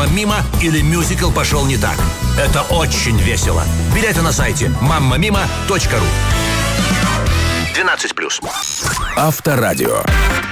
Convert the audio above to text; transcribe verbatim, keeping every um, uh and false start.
«Мамма Мима» или «Мюзикл пошел не так». Это очень весело. Билеты на сайте мамма мима точка ру. двенадцать плюс. Авторадио.